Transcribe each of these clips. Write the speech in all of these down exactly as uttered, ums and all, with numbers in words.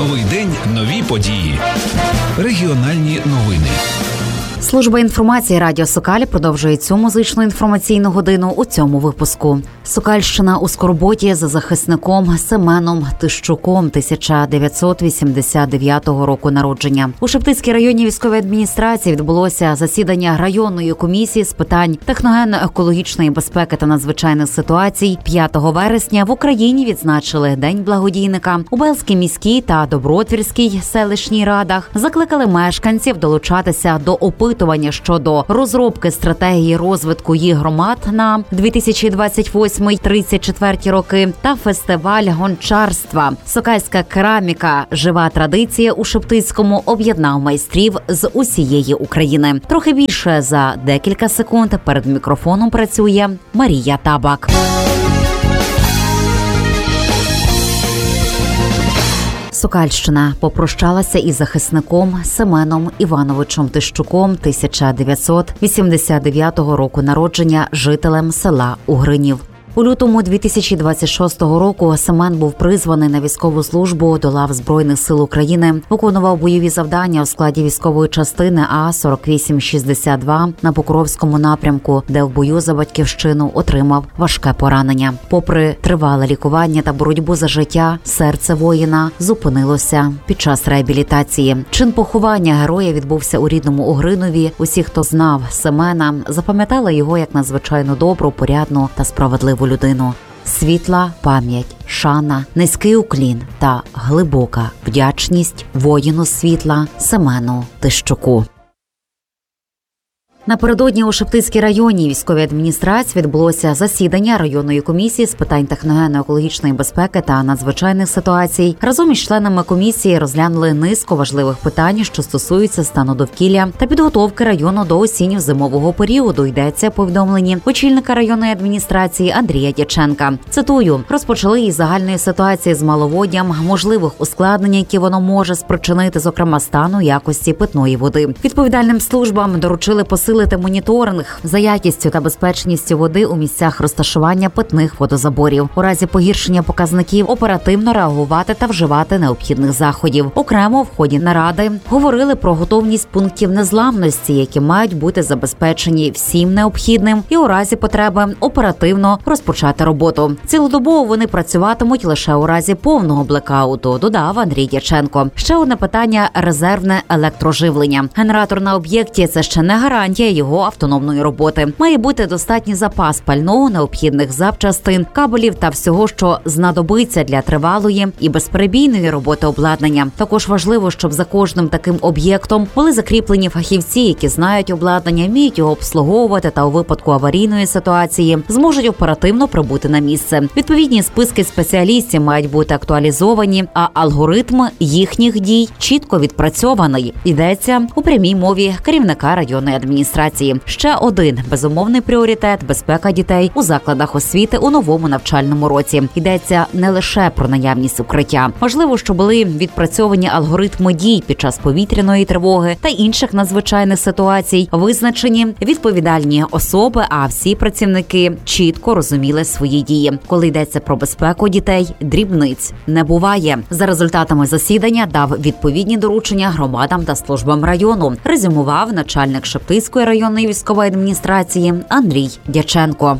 Новий день, нові події. Регіональні новини. Служба інформації Радіо Сокаль продовжує цю музичну інформаційну годину у цьому випуску. Сокальщина у скорботі за захисником Семеном Тищуком тисяча дев'ятсот вісімдесят дев'ятого року народження. У Шептицькій районній військовій адміністрації відбулося засідання районної комісії з питань техногенно-екологічної безпеки та надзвичайних ситуацій. п'ятого вересня в Україні відзначили День благодійника. У Белзькій міській та Добротвірській селищній радах закликали мешканців долучатися до опитування щодо розробки стратегії розвитку їх громад на дві тисячі двадцять восьмий - тридцять четвертий роки та фестиваль гончарства. Сокальська кераміка «Жива традиція» у Шептицькому об'єднав майстрів з усієї України. Трохи більше за декілька секунд перед мікрофоном працює Марія Табак. Сокальщина попрощалася із захисником Семеном Івановичем Тищуком тисяча дев'ятсот вісімдесят дев'ятого року народження, жителем села Угринів. У лютому дві тисячі двадцять шостого року Семен був призваний на військову службу до лав Збройних сил України, виконував бойові завдання у складі військової частини А сорок вісім шістдесят два на Покровському напрямку, де в бою за батьківщину отримав важке поранення. Попри тривале лікування та боротьбу за життя, серце воїна зупинилося під час реабілітації. Чин поховання героя відбувся у рідному Угринові. Усі, хто знав Семена, запам'ятали його як надзвичайно добру, порядну та справедливу людину. Світла пам'ять, шана, низький уклін та глибока вдячність воїну світла Семену Тищуку. Напередодні у Шептицькій районній військовій адміністрації відбулося засідання районної комісії з питань техногенно-екологічної безпеки та надзвичайних ситуацій. Разом із членами комісії розглянули низку важливих питань, що стосуються стану довкілля та підготовки району до осінньо-зимового періоду, йдеться в повідомленні очільника районної адміністрації Андрія Дяченка. Цитую: розпочали із загальної ситуації з маловоддям, можливих ускладнень, які воно може спричинити, зокрема стану якості питної води. Відповідальним службам доручили посилити моніторинг за якістю та безпечністю води у місцях розташування питних водозаборів. У разі погіршення показників оперативно реагувати та вживати необхідних заходів. Окремо в ході наради говорили про готовність пунктів незламності, які мають бути забезпечені всім необхідним і у разі потреби оперативно розпочати роботу. Цілодобово вони працюватимуть лише у разі повного блекауту, додав Андрій Дяченко. Ще одне питання – резервне електроживлення. Генератор на об'єкті – це ще не гарантія його автономної роботи. Має бути достатній запас пального, необхідних запчастин, кабелів та всього, що знадобиться для тривалої і безперебійної роботи обладнання. Також важливо, щоб за кожним таким об'єктом були закріплені фахівці, які знають обладнання, вміють його обслуговувати та у випадку аварійної ситуації зможуть оперативно прибути на місце. Відповідні списки спеціалістів мають бути актуалізовані, а алгоритм їхніх дій чітко відпрацьований. Йдеться у прямій мові керівника районної адміністрації. Ще один безумовний пріоритет – безпека дітей у закладах освіти у новому навчальному році. Йдеться не лише про наявність укриття. Важливо, щоб були відпрацьовані алгоритми дій під час повітряної тривоги та інших надзвичайних ситуацій, визначені відповідальні особи, а всі працівники чітко розуміли свої дії. Коли йдеться про безпеку дітей, дрібниць не буває. За результатами засідання дав відповідні доручення громадам та службам району, резюмував начальник Шептицької районної військової адміністрації Андрій Дяченко.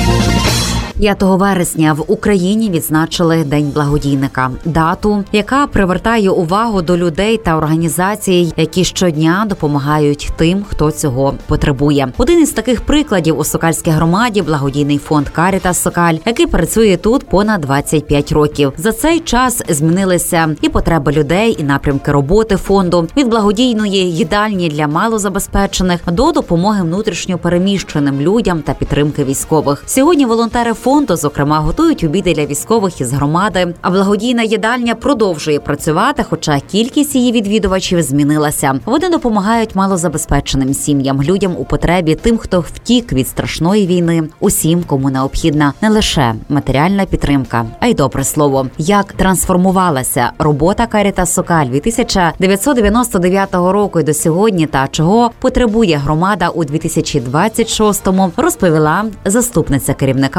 п'ятого вересня в Україні відзначили День благодійника. Дату, яка привертає увагу до людей та організацій, які щодня допомагають тим, хто цього потребує. Один із таких прикладів у Сокальській громаді – благодійний фонд «Карітас Сокаль», який працює тут понад двадцять п'ять років. За цей час змінилися і потреби людей, і напрямки роботи фонду. Від благодійної їдальні для малозабезпечених до допомоги внутрішньо переміщеним людям та підтримки військових. Сьогодні волонтери фонду фонду, зокрема, готують обіди для військових із громади, а благодійна їдальня продовжує працювати, хоча кількість її відвідувачів змінилася. Вони допомагають малозабезпеченим сім'ям, людям у потребі, тим, хто втік від страшної війни, усім, кому необхідна не лише матеріальна підтримка, а й добре слово. Як трансформувалася робота «Карітас Сокаль» від тисяча дев'ятсот дев'яносто дев'ятого року і до сьогодні та чого потребує громада у дві тисячі двадцять шостому, розповіла заступниця керівника фонду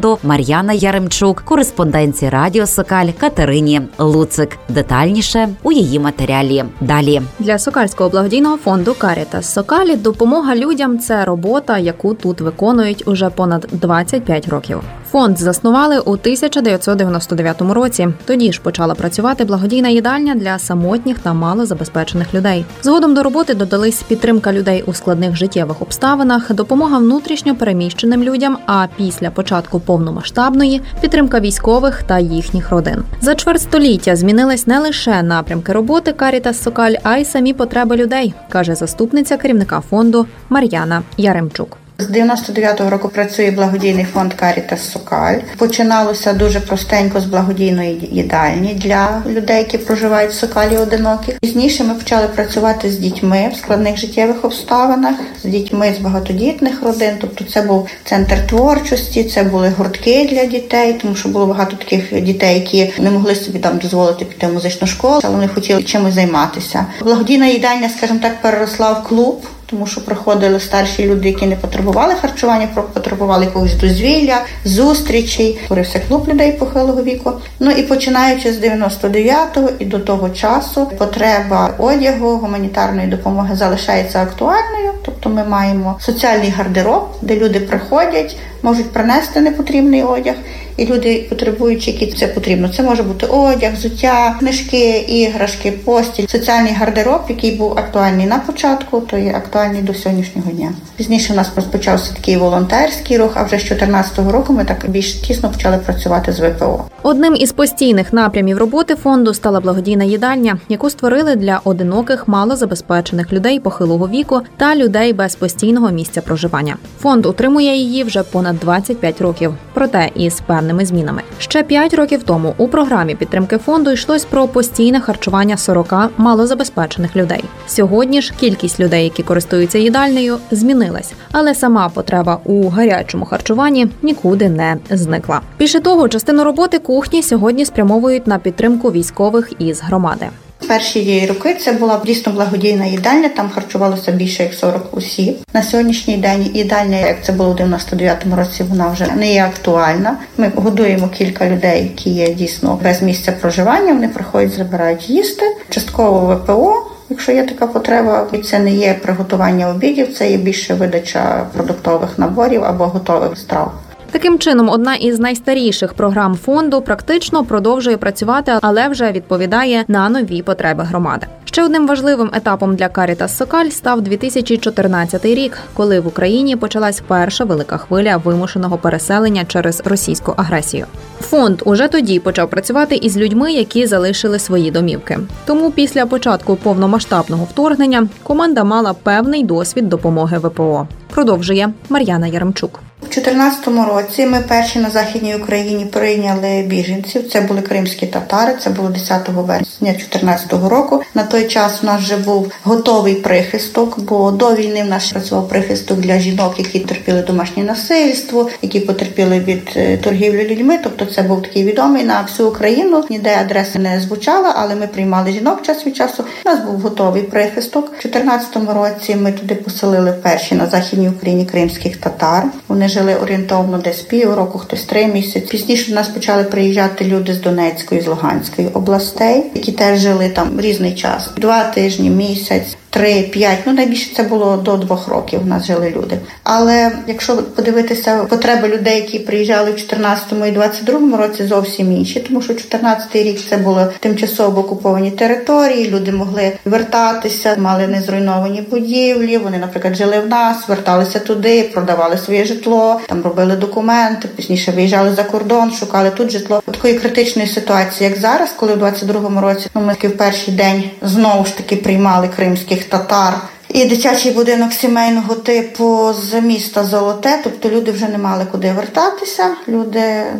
фонду Мар'яна Яремчук, кореспонденції Радіо Сокаль Катерині Луцик. Детальніше у її матеріалі. Далі. Для Сокальського благодійного фонду «Карітас Сокаль» допомога людям – це робота, яку тут виконують уже понад двадцять п'ять років. Фонд заснували у тисяча дев'ятсот дев'яносто дев'ятому році. Тоді ж почала працювати благодійна їдальня для самотніх та малозабезпечених людей. Згодом до роботи додались підтримка людей у складних життєвих обставинах, допомога внутрішньо переміщеним людям, а після початку повномасштабної – підтримка військових та їхніх родин. За чверть століття змінились не лише напрямки роботи «Карітас Сокаль», а й самі потреби людей, каже заступниця керівника фонду Мар'яна Яремчук. З дев'яносто дев'ятого року працює благодійний фонд «Карітас Сокаль». Починалося дуже простенько з благодійної їдальні для людей, які проживають в Сокалі одиноких. Пізніше ми почали працювати з дітьми в складних життєвих обставинах, з дітьми з багатодітних родин. Тобто це був центр творчості, це були гуртки для дітей, тому що було багато таких дітей, які не могли собі там дозволити піти в музичну школу, але вони хотіли чимось займатися. Благодійна їдальня, скажімо так, переросла в клуб, тому що приходили старші люди, які не потребували харчування, потребували якогось дозвілля, зустрічей. Творився клуб людей похилого віку. Ну і починаючи з дев'яносто дев'ятого і до того часу потреба одягу, гуманітарної допомоги залишається актуальною. Тобто ми маємо соціальний гардероб, де люди приходять, можуть принести непотрібний одяг, і люди, потребуючи, які це потрібно. Це може бути одяг, взуття, книжки, іграшки, постіль. Соціальний гардероб, який був актуальний на початку, то є актуальний до сьогоднішнього дня. Пізніше у нас розпочався такий волонтерський рух, а вже з дві тисячі чотирнадцятого року ми так більш тісно почали працювати з ВПО. Одним із постійних напрямів роботи фонду стала благодійна їдальня, яку створили для одиноких малозабезпечених людей похилого віку та людей без постійного місця проживання. Фонд утримує її вже понад двадцять п'ять років, проте із певними змінами. Ще п'ять років тому у програмі підтримки фонду йшлось про постійне харчування сорок малозабезпечених людей. Сьогодні ж кількість людей, які користуються їдальнею, змінилась, але сама потреба у гарячому харчуванні нікуди не зникла. Більше того, частину роботи кухні сьогодні спрямовують на підтримку військових із громади. Перші роки це була дійсно благодійна їдальня, там харчувалося більше як сорок осіб. На сьогоднішній день їдальня, як це було у дев'яносто дев'ятому році, вона вже не є актуальна. Ми годуємо кілька людей, які є дійсно без місця проживання, вони приходять, забирають їсти. Частково ВПО, якщо є така потреба, це не є приготування обідів, це є більше видача продуктових наборів або готових страв. Таким чином, одна із найстаріших програм фонду практично продовжує працювати, але вже відповідає на нові потреби громади. Ще одним важливим етапом для «Карітас Сокаль» став дві тисячі чотирнадцятий рік, коли в Україні почалась перша велика хвиля вимушеного переселення через російську агресію. Фонд уже тоді почав працювати із людьми, які залишили свої домівки. Тому після початку повномасштабного вторгнення команда мала певний досвід допомоги ВПО. Продовжує Мар'яна Яремчук. У дві тисячі чотирнадцятому році ми перші на Західній Україні прийняли біженців. Це були кримські татари, це було десятого вересня дві тисячі чотирнадцятого року. На той час у нас вже був готовий прихисток, бо до війни в нас працював прихисток для жінок, які терпіли домашнє насильство, які потерпіли від торгівлі людьми. Тобто це був такий відомий на всю Україну. Ніде адреси не звучала, але ми приймали жінок час від часу. У нас був готовий прихисток. У дві тисячі чотирнадцятому році ми туди поселили перші на Західній Україні кримських татар. Вони жили орієнтовно десь півроку, хтось три місяці. Пізніше до нас почали приїжджати люди з Донецької, з Луганської областей, які теж жили там різний час. Два тижні, місяць, три, п'ять, ну найбільше це було до двох років у нас жили люди. Але якщо подивитися потреби людей, які приїжджали в чотирнадцятому і двадцять другому році, зовсім інші, тому що чотирнадцятий рік це були тимчасово окуповані території, люди могли вертатися, мали незруйновані будівлі, вони, наприклад, жили в нас, верталися туди, продавали своє житло, там робили документи, пізніше виїжджали за кордон, шукали тут житло. Такої критичної ситуації, як зараз, коли в двадцять другому році ну, ми в перший день знову ж таки приймали кримських татар і дитячий будинок сімейного типу з міста Золоте, тобто люди вже не мали куди вертатися, люди, ну,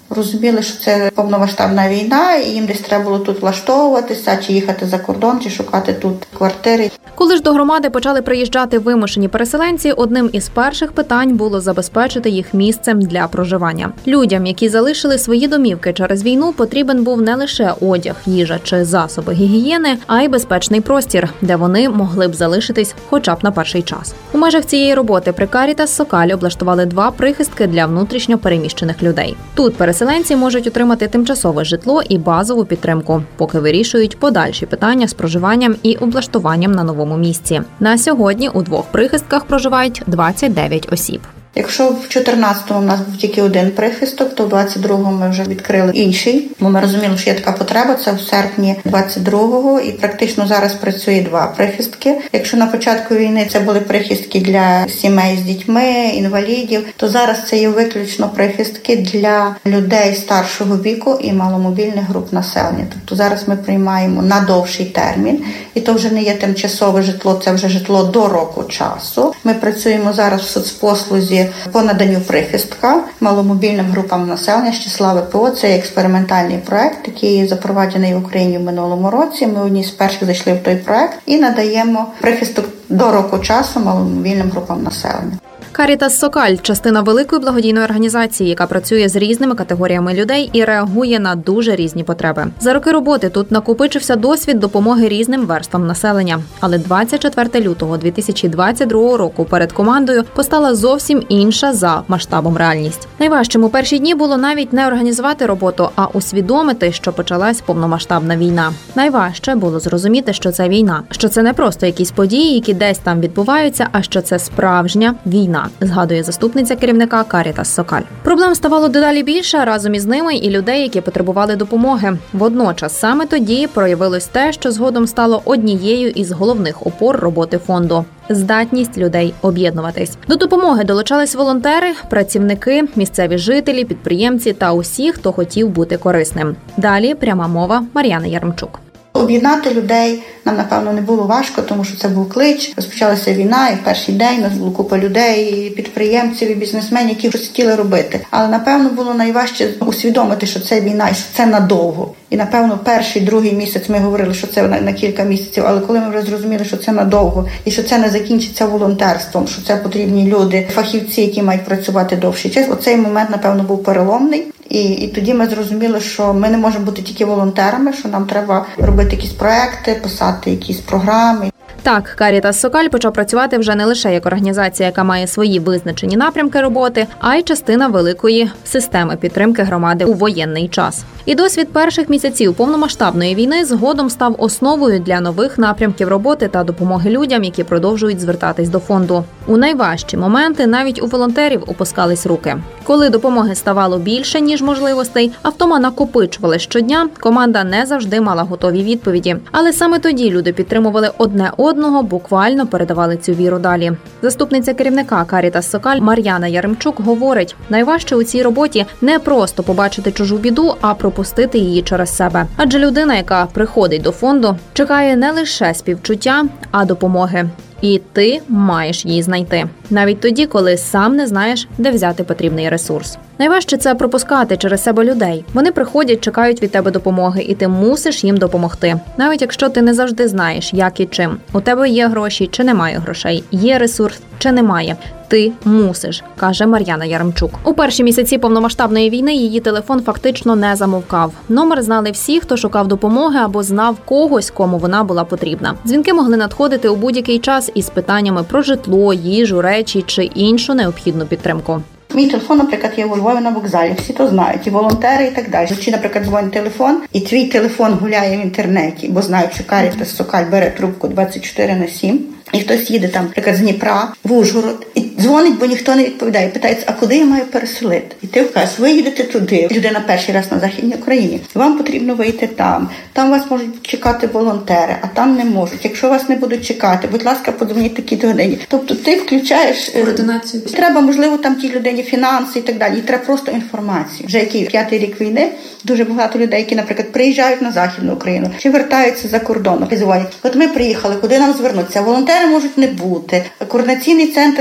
Розуміли, що це повномасштабна війна, і їм десь треба було тут влаштовуватися, чи їхати за кордон, чи шукати тут квартири. Коли ж до громади почали приїжджати вимушені переселенці, одним із перших питань було забезпечити їх місцем для проживання. Людям, які залишили свої домівки через війну, потрібен був не лише одяг, їжа чи засоби гігієни, а й безпечний простір, де вони могли б залишитись хоча б на перший час. У межах цієї роботи при Caritas Сокаль облаштували два прихистки для внутрішньо переміщених людей. Тут переселенці можуть отримати тимчасове житло і базову підтримку, поки вирішують подальші питання з проживанням і облаштуванням на новому місці. На сьогодні у двох прихистках проживають двадцять дев'ять осіб. Якщо в чотирнадцятому у нас був тільки один прихисток, то в двадцять другому ми вже відкрили інший. Бо ми розуміли, що є така потреба, це в серпні двадцять другого, і практично зараз працює два прихистки. Якщо на початку війни це були прихистки для сімей з дітьми, інвалідів, то зараз це є виключно прихистки для людей старшого віку і маломобільних груп населення. Тобто зараз ми приймаємо на довший термін, і то вже не є тимчасове житло, це вже житло до року часу. Ми працюємо зараз в соцпослузі по наданню прихистка маломобільним групам населення з числа ВПО. Це експериментальний проект, який запроваджений в Україні в минулому році. Ми одні з перших зайшли в той проект і надаємо прихисток до року часу маломобільним групам населення. Caritas Сокаль – частина великої благодійної організації, яка працює з різними категоріями людей і реагує на дуже різні потреби. За роки роботи тут накопичився досвід допомоги різним верствам населення. Але двадцять четвертого лютого дві тисячі двадцять другого року перед командою постала зовсім інша за масштабом реальність. Найважчим у перші дні було навіть не організувати роботу, а усвідомити, що почалась повномасштабна війна. Найважче було зрозуміти, що це війна, що це не просто якісь події, які десь там відбуваються, а що це справжня війна, згадує заступниця керівника Caritas Сокаль. Проблем ставало дедалі більше, разом із ними і людей, які потребували допомоги. Водночас саме тоді проявилось те, що згодом стало однією із головних опор роботи фонду – здатність людей об'єднуватись. До допомоги долучались волонтери, працівники, місцеві жителі, підприємці та усі, хто хотів бути корисним. Далі пряма мова Мар'яни Яремчук. Об'єднати людей нам, напевно, не було важко, тому що це був клич. Розпочалася війна, і в перший день у нас була купа людей, і підприємців, і бізнесменів, які щось хотіли робити. Але, напевно, було найважче усвідомити, що це війна, і що це надовго. І, напевно, перший, другий місяць ми говорили, що це на, на кілька місяців, але коли ми вже зрозуміли, що це надовго, і що це не закінчиться волонтерством, що це потрібні люди, фахівці, які мають працювати довший час, оцей момент, напевно, був переломний. І, і тоді ми зрозуміли, що ми не можемо бути тільки волонтерами, що нам треба робити якісь проекти, писати якісь програми. Так, Caritas Сокаль почав працювати вже не лише як організація, яка має свої визначені напрямки роботи, а й частина великої системи підтримки громади у воєнний час. І досвід перших місяців повномасштабної війни згодом став основою для нових напрямків роботи та допомоги людям, які продовжують звертатись до фонду. У найважчі моменти навіть у волонтерів опускались руки. Коли допомоги ставало більше, ніж можливостей, а втома накопичували щодня, команда не завжди мала готові відповіді. Але саме тоді люди підтримували одне одного, буквально передавали цю віру далі. Заступниця керівника Caritas Сокаль Мар'яна Яремчук говорить, найважче у цій роботі не просто побачити чужу біду, а пропустити її через себе. Адже людина, яка приходить до фонду, чекає не лише співчуття, а допомоги. І ти маєш її знайти. Навіть тоді, коли сам не знаєш, де взяти потрібний ресурс. Найважче – це пропускати через себе людей. Вони приходять, чекають від тебе допомоги, і ти мусиш їм допомогти. Навіть якщо ти не завжди знаєш, як і чим. У тебе є гроші чи немає грошей, є ресурс чи немає. Ти мусиш, каже Мар'яна Яремчук. У перші місяці повномасштабної війни її телефон фактично не замовкав. Номер знали всі, хто шукав допомоги або знав когось, кому вона була потрібна. Дзвінки могли надходити у будь-який час із питаннями про житло, їжу, речі чи іншу необхідну підтримку. Мій телефон, наприклад, є у Львові на вокзалі, всі то знають, і волонтери, і так далі. Чи, наприклад, дзвонить телефон, і твій телефон гуляє в інтернеті, бо знають, що Caritas Сокаль бере трубку двадцять чотири на сім, і хтось їде там, наприклад, з Дніпра в Ужгород, і дзвонить, бо ніхто не відповідає, питається, а куди я маю переселити? І ти вказуєш, ви їдете туди, людина перший раз на Західній Україні, вам потрібно вийти там, там вас можуть чекати волонтери, а там не можуть. Якщо вас не будуть чекати, будь ласка, подзвоніть такі годині. Тобто ти включаєш координацію. Треба, можливо, там тій людині фінанси і так далі, і треба просто інформацію. Вже який п'ятий рік війни, дуже багато людей, які, наприклад, приїжджають на Західну Україну, чи вертаються за кордон, і дзвонять, от ми приїхали, куди нам звернутися? Волонтери можуть не бути, координаційний центр може не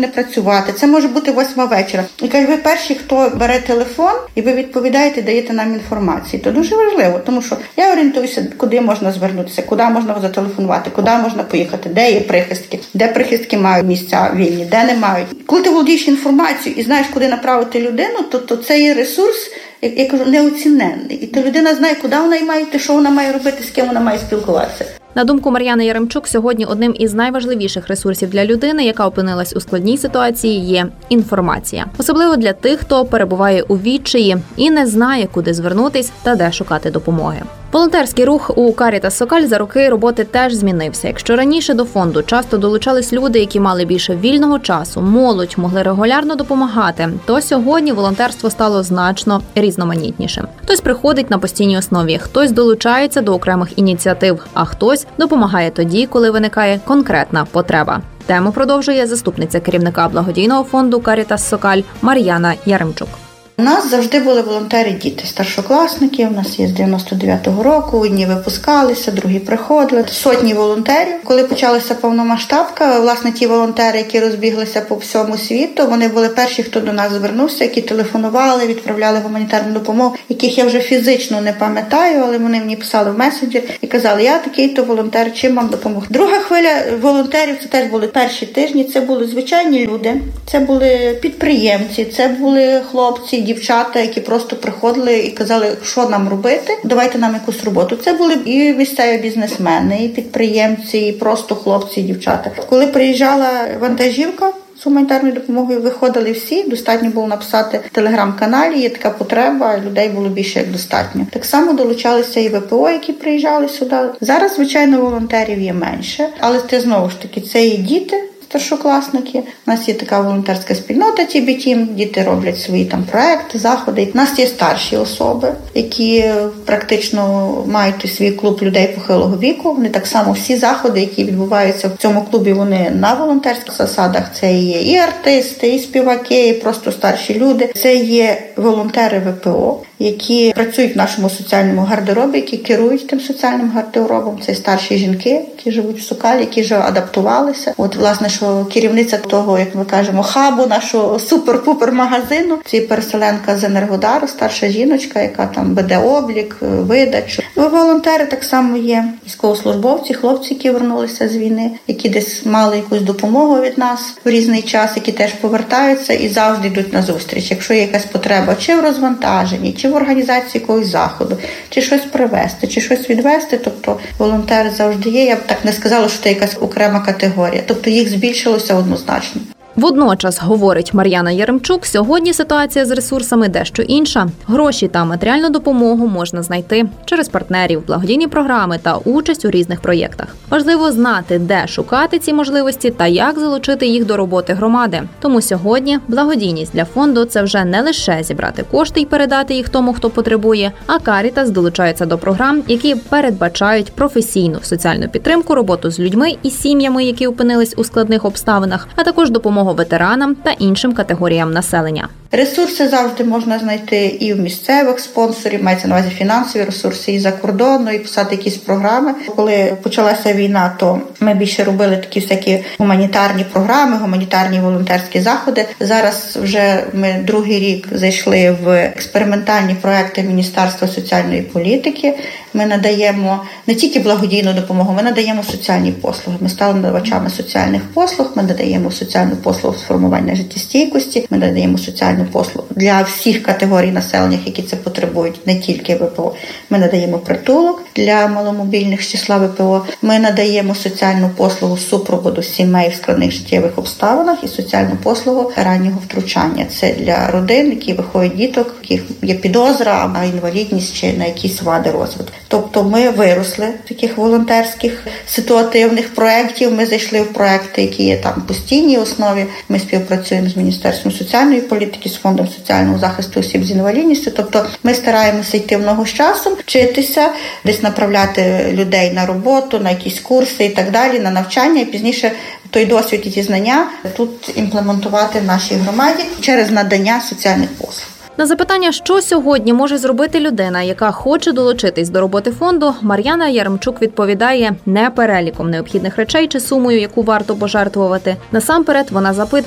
не працювати, це може бути восьма вечора. І каже, ви перші, хто бере телефон, і ви відповідаєте, даєте нам інформацію. То дуже важливо, тому що я орієнтуюся, куди можна звернутися, куди можна зателефонувати, куди можна поїхати, де є прихистки, де прихистки мають місця вільні, де не мають. Коли ти володієш інформацією і знаєш, куди направити людину, то, то це є ресурс, як я кажу, неоціненний. І то людина знає, куди вона має йти, що вона має робити, з ким вона має спілкуватися. На думку Мар'яни Яремчук, сьогодні одним із найважливіших ресурсів для людини, яка опинилась у складній ситуації, є інформація. Особливо для тих, хто перебуває у відчаї і не знає, куди звернутись та де шукати допомоги. Волонтерський рух у Карітас Сокаль за роки роботи теж змінився. Якщо раніше до фонду часто долучались люди, які мали більше вільного часу, молодь, могли регулярно допомагати, то сьогодні волонтерство стало значно різноманітнішим. Хтось приходить на постійній основі, хтось долучається до окремих ініціатив, а хтось допомагає тоді, коли виникає конкретна потреба. Тему продовжує заступниця керівника благодійного фонду Карітас Сокаль Мар'яна Яремчук. У нас завжди були волонтери-діти, старшокласники, у нас є з дев'яносто дев'ятого року, одні випускалися, другі приходили, сотні волонтерів. Коли почалася повномасштабка, власне, ті волонтери, які розбіглися по всьому світу, вони були перші, хто до нас звернувся, які телефонували, відправляли гуманітарну допомогу, яких я вже фізично не пам'ятаю, але вони мені писали в месенджер і казали, я такий-то волонтер, чим вам допомогти. Друга хвиля волонтерів, це теж були перші тижні, це були звичайні люди, це були підприємці, це були хлопці, дівчата, які просто приходили і казали, що нам робити, давайте нам якусь роботу. Це були і місцеві бізнесмени, і підприємці, і просто хлопці, і дівчата. Коли приїжджала вантажівка з гуманітарною допомогою, виходили всі, достатньо було написати в телеграм-каналі, є така потреба, людей було більше як достатньо. Так само долучалися і ВПО, які приїжджали сюди. Зараз, звичайно, волонтерів є менше, але це знову ж таки, це і діти, старшокласники. У нас є така волонтерська спільнота ті бі тім, діти роблять свої там проекти, заходи. У нас є старші особи, які практично мають свій клуб людей похилого віку. Вони так само всі заходи, які відбуваються в цьому клубі, вони на волонтерських засадах. Це є і артисти, і співаки, і просто старші люди. Це є волонтери ВПО, які працюють в нашому соціальному гардеробі, які керують тим соціальним гардеробом. Це старші жінки, які живуть в Сокалі, які вже адаптувалися. От, власне, що керівниця того, як ми кажемо, хабу, нашого супер-пупер магазину, це переселенка з Енергодару, старша жіночка, яка там веде облік, видачу. Волонтери так само є, військовослужбовці, хлопці, які вернулися з війни, які десь мали якусь допомогу від нас в різний час, які теж повертаються і завжди йдуть на зустріч. Якщо є якась потреба, чи в розвантаженні, чи в організації якогось заходу, чи щось привезти, чи щось відвезти, тобто волонтери завжди є. Я б так не сказала, що це якась окрема категорія. Тобто їх збільшилося однозначно. Водночас, говорить Мар'яна Яремчук, сьогодні ситуація з ресурсами дещо інша. Гроші та матеріальну допомогу можна знайти через партнерів, благодійні програми та участь у різних проєктах. Важливо знати, де шукати ці можливості та як залучити їх до роботи громади. Тому сьогодні благодійність для фонду – це вже не лише зібрати кошти і передати їх тому, хто потребує, а Карітас долучається до програм, які передбачають професійну соціальну підтримку, роботу з людьми і сім'ями, які опинились у складних обставинах, а також допомогу ветеранам та іншим категоріям населення. Ресурси завжди можна знайти і в місцевих спонсорів, мається на увазі фінансові ресурси, і за кордону, і писати якісь програми. Коли почалася війна, то ми більше робили такі всякі гуманітарні програми, гуманітарні волонтерські заходи. Зараз вже ми другий рік зайшли в експериментальні проекти Міністерства соціальної політики. Ми надаємо не тільки благодійну допомогу, ми надаємо соціальні послуги. Ми стали надавачами соціальних послуг, ми надаємо соціальну послугу з формування життєстійкості, ми надаємо соціальну послугу для всіх категорій населення, які це потребують, не тільки ВПО. Ми надаємо притулок для маломобільних з числа ВПО. Ми надаємо соціальну послугу супроводу сімей в складних життєвих обставинах і соціальну послугу раннього втручання. Це для родин, які виходять діток, яких є підозра, а інвалідність чи на якісь вади розвитку. Тобто ми виросли в таких волонтерських ситуативних проєктів. Ми зайшли в проєкти, які є там постійній основі. Ми співпрацюємо з Міністерством соціальної політики, з Фондом соціального захисту осіб з інвалідністю. Тобто ми стараємося йти в ногу з часом, вчитися, десь направляти людей на роботу, на якісь курси і так далі, на навчання. І пізніше той досвід і ті знання тут імплементувати в нашій громаді через надання соціальних послуг. На запитання, що сьогодні може зробити людина, яка хоче долучитись до роботи фонду, Мар'яна Яремчук відповідає не переліком необхідних речей чи сумою, яку варто пожертвувати. Насамперед вона запитує,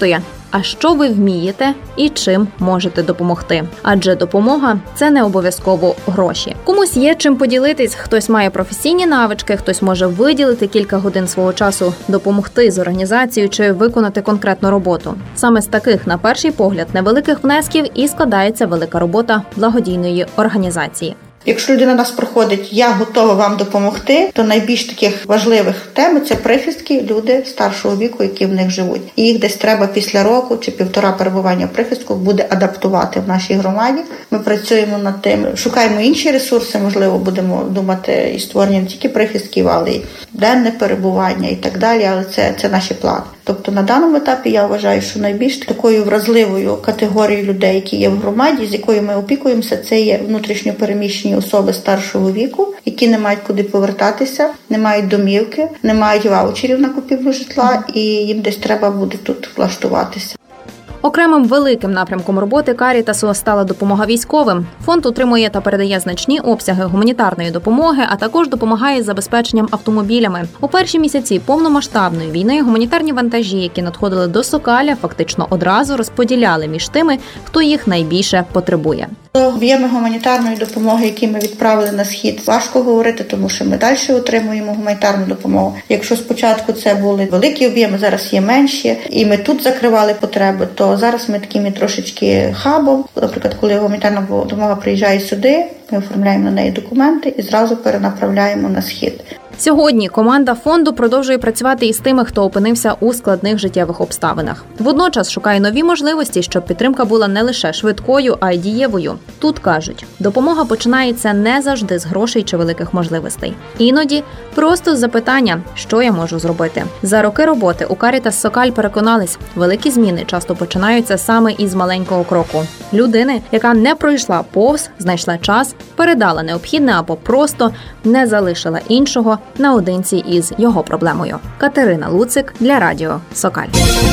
а що ви вмієте і чим можете допомогти. Адже допомога – це не обов'язково гроші. Комусь є чим поділитись, хтось має професійні навички, хтось може виділити кілька годин свого часу, допомогти з організацією чи виконати конкретну роботу. Саме з таких, на перший погляд, невеликих внесків і складається велика робота благодійної організації. Якщо людина нас проходить, я готова вам допомогти, то найбільш таких важливих тем – це прихистки, люди старшого віку, які в них живуть. І їх десь треба після року чи півтора перебування в прихистку буде адаптувати в нашій громаді. Ми працюємо над тим, шукаємо інші ресурси, можливо, будемо думати і створення не тільки прихистків, але й денне перебування і так далі, але це, це наші плани. Тобто на даному етапі я вважаю, що найбільш такою вразливою категорією людей, які є в громаді, з якою ми опікуємося, це є внутрішньо переміщені особи старшого віку, які не мають куди повертатися, не мають домівки, не мають ваучерів на купівлю житла, і їм десь треба буде тут влаштуватися. Окремим великим напрямком роботи Карітасу стала допомога військовим. Фонд утримує та передає значні обсяги гуманітарної допомоги, а також допомагає з забезпеченням автомобілями. У перші місяці повномасштабної війни гуманітарні вантажі, які надходили до Сокаля, фактично одразу розподіляли між тими, хто їх найбільше потребує. Об'єми гуманітарної допомоги, які ми відправили на схід, важко говорити, тому що ми далі отримуємо гуманітарну допомогу. Якщо спочатку це були великі об'єми, зараз є менші, і ми тут закривали потреби, то зараз ми такими трошечки хабом. Наприклад, коли гуманітарна допомога приїжджає сюди, ми оформляємо на неї документи і зразу перенаправляємо на схід. Сьогодні команда фонду продовжує працювати із тими, хто опинився у складних життєвих обставинах. Водночас шукає нові можливості, щоб підтримка була не лише швидкою, а й дієвою. Тут кажуть, допомога починається не завжди з грошей чи великих можливостей. Іноді просто з запитання, що я можу зробити. За роки роботи у Карітас Сокаль переконались, великі зміни часто починаються саме із маленького кроку. Людини, яка не пройшла повз, знайшла час, передала необхідне або просто не залишила іншого наодинці із його проблемою. Катерина Луцик для радіо Сокаль.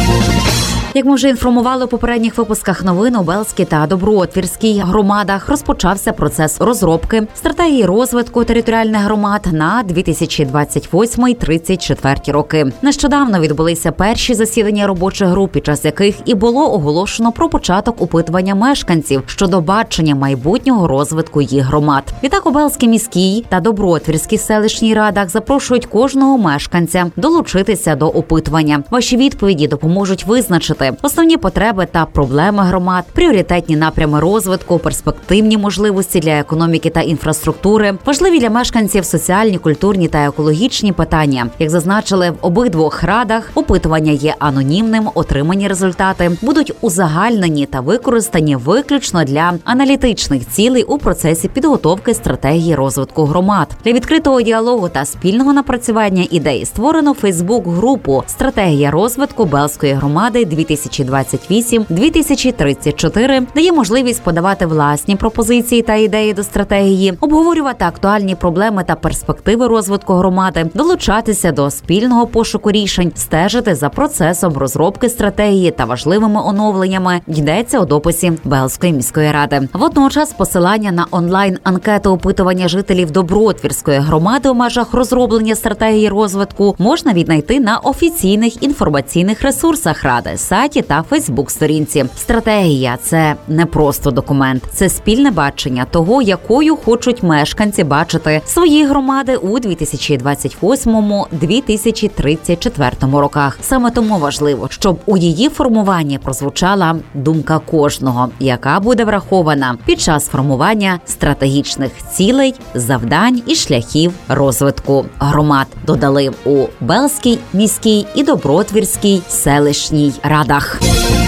Як ми вже інформували у попередніх випусках новин, у Белзькій та Доброотвірській громадах розпочався процес розробки стратегії розвитку територіальних громад на дві тисячі двадцять восьмий - тридцять четвертий роки. Нещодавно відбулися перші засідання робочих груп, під час яких і було оголошено про початок опитування мешканців щодо бачення майбутнього розвитку їх громад. Відтак у Белзькій міській та Доброотвірській селищній радах запрошують кожного мешканця долучитися до опитування. Ваші відповіді допоможуть визначити основні потреби та проблеми громад, пріоритетні напрями розвитку, перспективні можливості для економіки та інфраструктури, важливі для мешканців соціальні, культурні та екологічні питання. Як зазначили в обидвох радах, опитування є анонімним, отримані результати будуть узагальнені та використані виключно для аналітичних цілей у процесі підготовки стратегії розвитку громад. Для відкритого діалогу та спільного напрацювання ідей створено Фейсбук-групу «Стратегія розвитку Белзької громади дві тисячі двадцять вісім - дві тисячі тридцять чотири», дає можливість подавати власні пропозиції та ідеї до стратегії, обговорювати актуальні проблеми та перспективи розвитку громади, долучатися до спільного пошуку рішень, стежити за процесом розробки стратегії та важливими оновленнями, йдеться у дописі Белзької міської ради. Водночас посилання на онлайн-анкету опитування жителів Доброотвірської громади у межах розроблення стратегії розвитку можна віднайти на офіційних інформаційних ресурсах ради, сайті та Фейсбук-сторінці. Стратегія – це не просто документ, це спільне бачення того, якою хочуть мешканці бачити свої громади у дві тисячі двадцять восьмому - дві тисячі тридцять четвертому роках. Саме тому важливо, щоб у її формуванні прозвучала думка кожного, яка буде врахована під час формування стратегічних цілей, завдань і шляхів розвитку громад, додали у Белзькій міській і Доброотвірській селищній радах.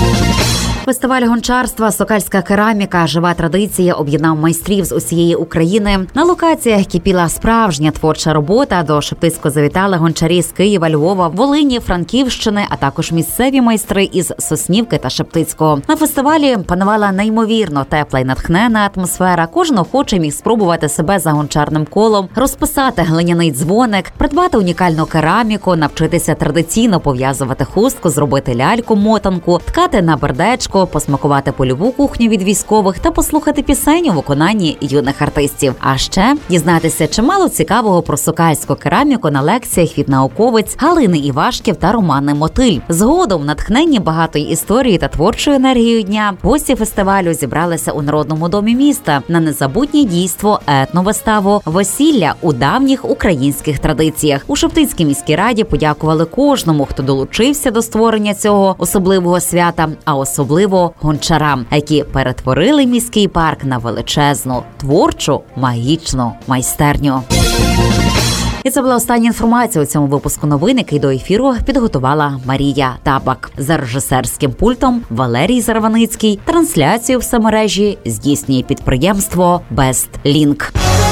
Фестиваль гончарства «Сокальська кераміка. Жива традиція» об'єднав майстрів з усієї України. На локаціях кипіла справжня творча робота. До Шептицького завітали гончарі з Києва, Львова, Волині, Франківщини, а також місцеві майстри із Соснівки та Шептицького. На фестивалі панувала неймовірно тепла й натхненна атмосфера. Кожен охочий міг спробувати себе за гончарним колом, розписати глиняний дзвоник, придбати унікальну кераміку, навчитися традиційно пов'язувати хустку, зробити ляльку-мотанку, ткати на бердечко, Сокальського, посмакувати польову кухню від військових та послухати пісень у виконанні юних артистів. А ще дізнатися чимало цікавого про сокальську кераміку на лекціях від науковиць Галини Івашків та Романи Мотиль. Згодом, натхненні багатої історії та творчою енергією дня, гості фестивалю зібралися у Народному домі міста на незабутнє дійство етновиставу «Весілля у давніх українських традиціях». У Шептицькій міській раді подякували кожному, хто долучився до створення цього особливого свята, а особливо гончарам, які перетворили міський парк на величезну, творчу, магічну майстерню. І це була остання інформація у цьому випуску новин, який до ефіру підготувала Марія Табак. За режисерським пультом Валерій Зарваницький. Трансляцію в самережі здійснює підприємство Best Link.